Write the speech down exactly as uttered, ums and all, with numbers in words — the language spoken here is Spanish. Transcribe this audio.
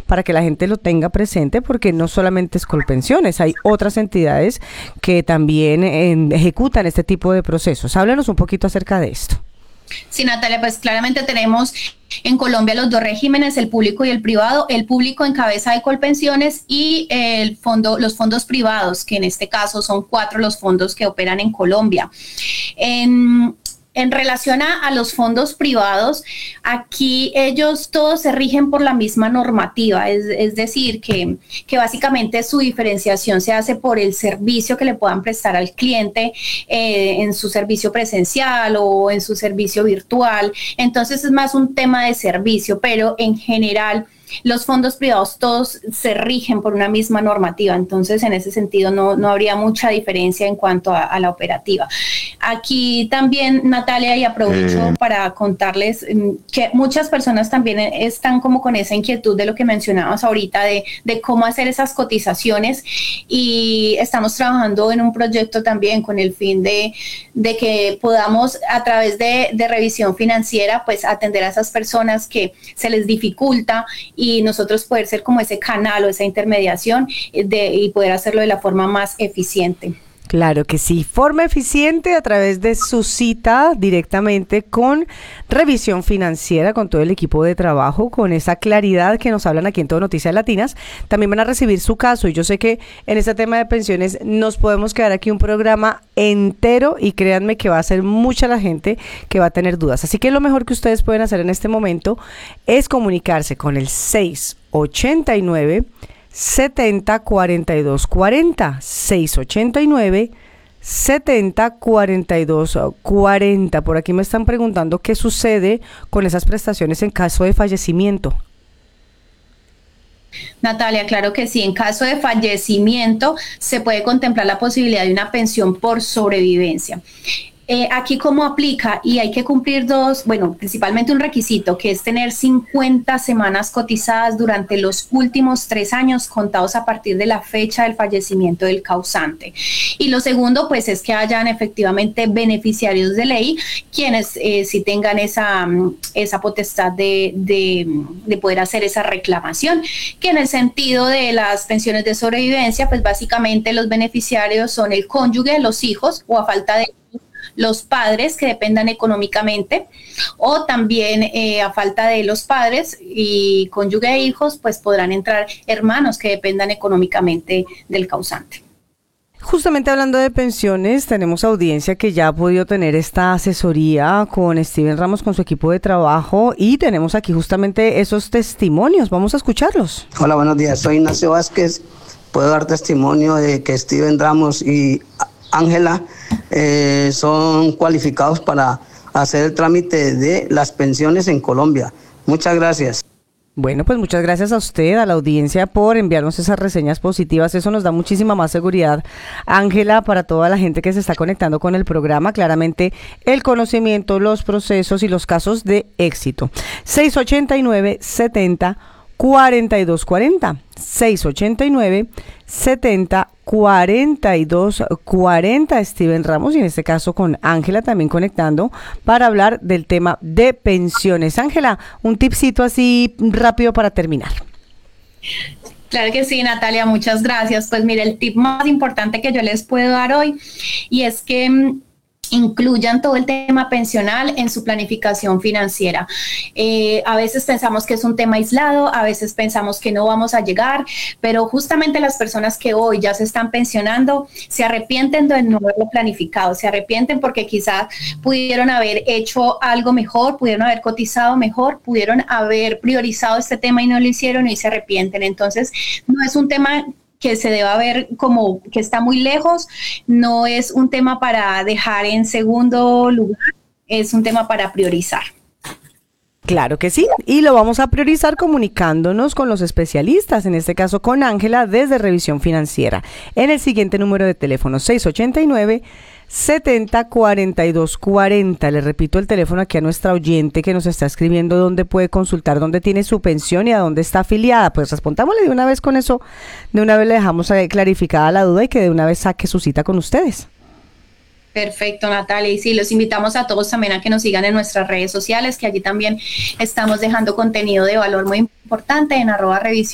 para que la gente lo tenga presente, porque no solamente es Colpensiones, hay otras entidades que también eh, ejecutan este tipo de procesos. Háblanos un poquito acerca de esto. Sí, Natalia, pues claramente tenemos en Colombia los dos regímenes, el público y el privado. El público en cabeza de Colpensiones y el fondo, los fondos privados, que en este caso son cuatro los fondos que operan en Colombia. En, En relación a, a los fondos privados, aquí ellos todos se rigen por la misma normativa, es, es decir, que, que básicamente su diferenciación se hace por el servicio que le puedan prestar al cliente eh, en su servicio presencial o en su servicio virtual. Entonces es más un tema de servicio, pero en general los fondos privados todos se rigen por una misma normativa, entonces en ese sentido no, no habría mucha diferencia en cuanto a, a la operativa. Aquí también, Natalia, y aprovecho eh. para contarles que muchas personas también están como con esa inquietud de lo que mencionabas ahorita, de, de cómo hacer esas cotizaciones, y estamos trabajando en un proyecto también con el fin de, de que podamos a través de, de revisión financiera pues atender a esas personas que se les dificulta y nosotros poder ser como ese canal o esa intermediación de, y poder hacerlo de la forma más eficiente. Claro que sí, forma eficiente a través de su cita directamente con revisión financiera, con todo el equipo de trabajo, con esa claridad que nos hablan aquí en Todo Noticias Latinas. También van a recibir su caso, y yo sé que en este tema de pensiones nos podemos quedar aquí un programa entero, y créanme que va a ser mucha la gente que va a tener dudas. Así que lo mejor que ustedes pueden hacer en este momento es comunicarse con el seis ochenta y nueve, setenta, cuarenta y dos cuarenta, seis ochenta y nueve, setenta, cuarenta y dos cuarenta. Por aquí me están preguntando qué sucede con esas prestaciones en caso de fallecimiento. Natalia, claro que sí. En caso de fallecimiento se puede contemplar la posibilidad de una pensión por sobrevivencia. Eh, aquí cómo aplica, y hay que cumplir dos, bueno, principalmente un requisito, que es tener cincuenta semanas cotizadas durante los últimos tres años contados a partir de la fecha del fallecimiento del causante. Y lo segundo, pues, es que hayan efectivamente beneficiarios de ley quienes eh, sí tengan esa, esa potestad de, de, de poder hacer esa reclamación, que en el sentido de las pensiones de sobrevivencia, pues básicamente los beneficiarios son el cónyuge, los hijos, o a falta de los padres que dependan económicamente, o también eh, a falta de los padres y cónyuge e hijos, pues podrán entrar hermanos que dependan económicamente del causante. Justamente hablando de pensiones, tenemos audiencia que ya ha podido tener esta asesoría con Steven Ramos, con su equipo de trabajo, y tenemos aquí justamente esos testimonios. Vamos a escucharlos. Hola, buenos días. Soy Ignacio Vázquez. Puedo dar testimonio de que Steven Ramos y Ángela eh, son cualificados para hacer el trámite de las pensiones en Colombia. Muchas gracias. Bueno, pues muchas gracias a usted, a la audiencia, por enviarnos esas reseñas positivas. Eso nos da muchísima más seguridad, Ángela, para toda la gente que se está conectando con el programa. Claramente el conocimiento, los procesos y los casos de éxito. seis ochenta y nueve, setenta, cuarenta y dos cuarenta, seis ochenta y nueve, setenta, cuarenta y dos cuarenta. Steven Ramos, y en este caso con Ángela también conectando para hablar del tema de pensiones. Ángela, un tipcito así rápido para terminar. Claro que sí, Natalia, muchas gracias. Pues mire, el tip más importante que yo les puedo dar hoy, y es que incluyan todo el tema pensional en su planificación financiera. Eh, a veces pensamos que es un tema aislado, a veces pensamos que no vamos a llegar, pero justamente las personas que hoy ya se están pensionando se arrepienten de no haberlo planificado, se arrepienten porque quizás pudieron haber hecho algo mejor, pudieron haber cotizado mejor, pudieron haber priorizado este tema y no lo hicieron y se arrepienten. Entonces, no es un tema que se deba ver como que está muy lejos, no es un tema para dejar en segundo lugar, es un tema para priorizar. Claro que sí, y lo vamos a priorizar comunicándonos con los especialistas, en este caso con Ángela desde Revisión Financiera, en el siguiente número de teléfono: seis ochenta y nueve, setenta, cuarenta y dos cuarenta. Le repito el teléfono aquí a nuestra oyente que nos está escribiendo dónde puede consultar, dónde tiene su pensión y a dónde está afiliada. Pues respondámosle de una vez con eso, de una vez le dejamos clarificada la duda y que de una vez saque su cita con ustedes. Perfecto, Natalia. Y sí, los invitamos a todos también a que nos sigan en nuestras redes sociales, que allí también estamos dejando contenido de valor muy importante en arroba revisión.